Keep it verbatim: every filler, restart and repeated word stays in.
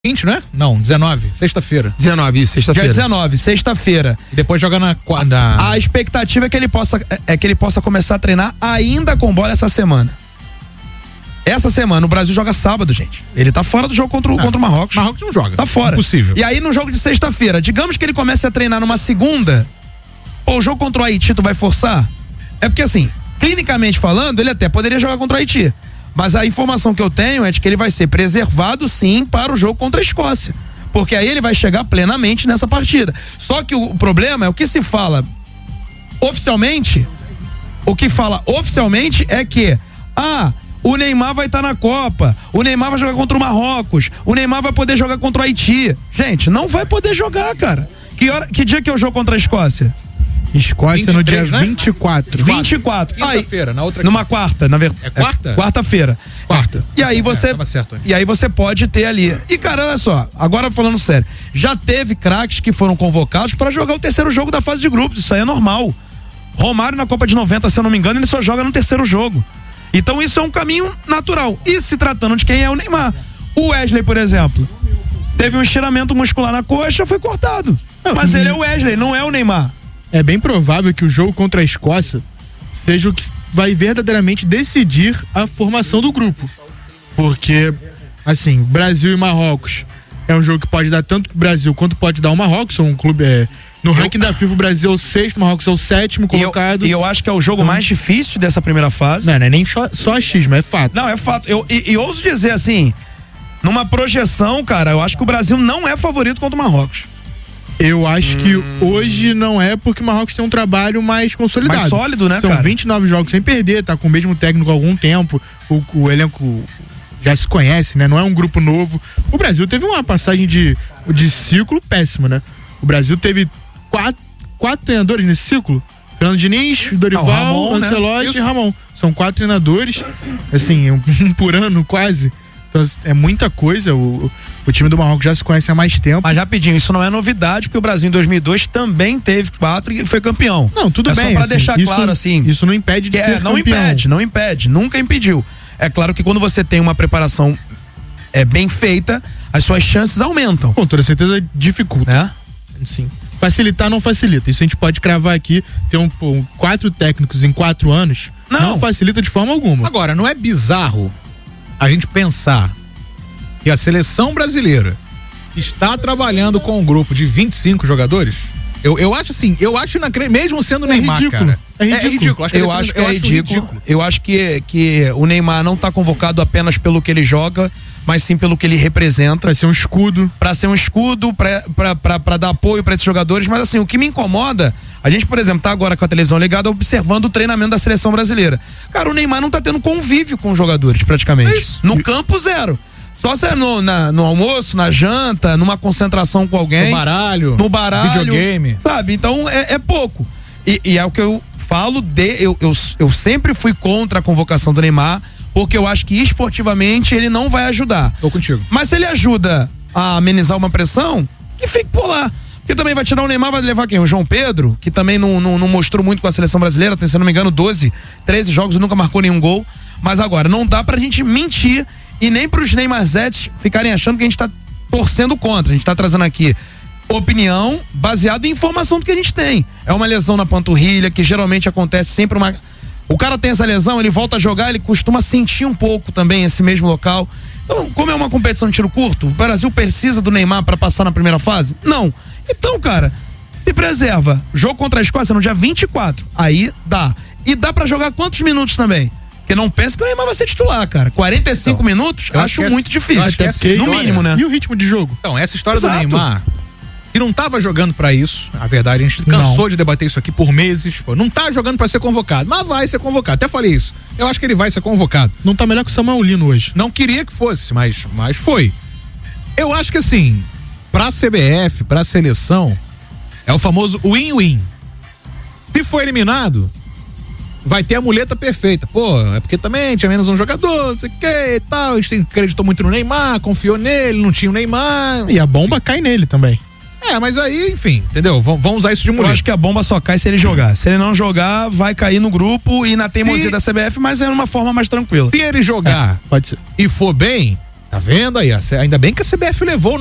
vinte, não é? Não, dezenove, sexta-feira. dezenove, sexta-feira. Dia dezenove, sexta-feira. E depois joga na, na... A expectativa é que ele possa é que ele possa começar a treinar ainda com bola essa semana. Essa semana o Brasil joga sábado, gente. Ele tá fora do jogo contra o, ah, contra o Marrocos. Marrocos não joga. Tá fora. Impossível. E aí no jogo de sexta-feira, digamos que ele comece a treinar numa segunda, pô, o jogo contra o Haiti tu vai forçar? É porque assim, clinicamente falando, ele até poderia jogar contra o Haiti. Mas a informação que eu tenho é de que ele vai ser preservado sim para o jogo contra a Escócia. Porque aí ele vai chegar plenamente nessa partida. Só que o problema é o que se fala oficialmente, o que fala oficialmente é que, ah, o Neymar vai estar tá na Copa, o Neymar vai jogar contra o Marrocos, o Neymar vai poder jogar contra o Haiti. Gente, não vai poder jogar, cara. Que, hora, que dia que é o jogo contra a Escócia? Escócia vinte e três, no dia né? vinte e quatro. vinte e quatro. Quinta-feira, na outra. Numa quarta, na verdade. É quarta? É quarta-feira. Quarta. E aí você. É, tava certo, e aí você pode ter ali. E cara, olha só, agora falando sério, já teve craques que foram convocados para jogar o terceiro jogo da fase de grupos. Isso aí é normal. Romário na Copa de noventa, se eu não me engano, ele só joga no terceiro jogo. Então isso é um caminho natural. E se tratando de quem é o Neymar? O Wesley, por exemplo, teve um estiramento muscular na coxa, foi cortado. Não, mas ele é o Wesley, não é o Neymar. É bem provável que o jogo contra a Escócia seja o que vai verdadeiramente decidir a formação do grupo. Porque, assim, Brasil e Marrocos é um jogo que pode dar tanto pro Brasil quanto pode dar o Marrocos. São um clube. É, no eu... ranking da FIFA, o Brasil é o sexto, o Marrocos é o sétimo colocado. E eu, eu acho que é o jogo então, mais difícil dessa primeira fase. Não, não é nem só, só achismo, é fato. Não, é fato. Eu, e, e ouso dizer assim, numa projeção, cara, eu acho que o Brasil não é favorito contra o Marrocos. Eu acho hum. que hoje não é, porque o Marrocos tem um trabalho mais consolidado. Mais sólido, né, São cara? São vinte e nove jogos sem perder, tá com o mesmo técnico há algum tempo. O, o elenco já se conhece, né? Não é um grupo novo. O Brasil teve uma passagem de, de ciclo péssima, né? O Brasil teve quatro, quatro treinadores nesse ciclo. Fernando Diniz, Dorival, ah, Ramon, Ancelotti, né? E Ramon. São quatro treinadores, assim, um, um por ano quase. Então, é muita coisa. O, o time do Marrocos já se conhece há mais tempo. Mas rapidinho, isso não é novidade, porque o Brasil em dois mil e dois também teve quatro e foi campeão. Não, tudo é bem. Só pra assim, deixar isso, claro assim. Isso não impede de é, ser não campeão. Não impede, não impede, nunca impediu. É claro que quando você tem uma preparação é, bem feita, as suas chances aumentam. Com toda certeza dificulta. É? Sim. Facilitar não facilita. Isso a gente pode cravar aqui. Ter um, um, quatro técnicos em quatro anos não. não facilita de forma alguma. Agora, não é bizarro a gente pensar que a seleção brasileira está trabalhando com um grupo de vinte e cinco jogadores? Eu, eu acho assim, eu acho inacreditável, mesmo sendo é Neymar, ridículo. cara. É ridículo. É ridículo. Acho que eu, acho que eu é ridículo. ridículo. Eu acho que, que o Neymar não está convocado apenas pelo que ele joga, mas sim pelo que ele representa. Pra ser um escudo. Pra ser um escudo, pra, pra, pra, pra dar apoio pra esses jogadores. Mas assim, o que me incomoda, a gente, por exemplo, tá agora com a televisão ligada observando o treinamento da seleção brasileira. Cara, o Neymar não tá tendo convívio com os jogadores, praticamente. É isso. No campo, zero. Só se é no, na, no almoço, na janta, numa concentração com alguém. No baralho. No baralho. Videogame. Sabe? Então é, é pouco. E, e é o que eu falo de. Eu, eu, eu sempre fui contra a convocação do Neymar, porque eu acho que esportivamente ele não vai ajudar. Tô contigo. Mas se ele ajuda a amenizar uma pressão, que fique por lá. Porque também vai tirar o Neymar, vai levar quem? O João Pedro, que também não, não, não mostrou muito com a seleção brasileira, tem, se eu não me engano, doze, treze jogos e nunca marcou nenhum gol. Mas agora, não dá pra gente mentir e nem pros Neymarzetes ficarem achando que a gente tá torcendo contra. A gente tá trazendo aqui opinião baseada em informação do que a gente tem. É uma lesão na panturrilha, que geralmente acontece sempre uma... O cara tem essa lesão, ele volta a jogar, ele costuma sentir um pouco também esse mesmo local. Então, como é uma competição de tiro curto, o Brasil precisa do Neymar para passar na primeira fase? Não. Então, cara, se preserva. Jogo contra a Escócia no dia vinte e quatro. Aí dá. E dá para jogar quantos minutos também? Porque não pensa que o Neymar vai ser titular, cara. quarenta e cinco então, minutos, acho muito essa, difícil. Até porque, no mínimo, né? E o ritmo de jogo? Então, essa história Exato. do Neymar, que não tava jogando pra isso, a verdade, a gente cansou não. de debater isso aqui por meses, pô, não tá jogando pra ser convocado, mas vai ser convocado, até falei isso, eu acho que ele vai ser convocado. Não tá melhor que o Samuel Lino hoje. Não queria que fosse, mas, mas foi. Eu acho que assim, pra C B F, pra seleção, é o famoso win-win. Se for eliminado, vai ter a muleta perfeita. Pô, é porque também tinha menos um jogador, não sei o que e tal, a gente acreditou muito no Neymar, confiou nele, não tinha o Neymar. E a bomba cai nele também. É, mas aí, enfim, entendeu? V- vamos usar isso de muleta. Eu acho que a bomba só cai se ele jogar. Se ele não jogar, vai cair no grupo e na teimosia se... da C B F, mas é uma forma mais tranquila. Se ele jogar é, pode ser. e for bem, Tá vendo aí? Ainda bem que a C B F levou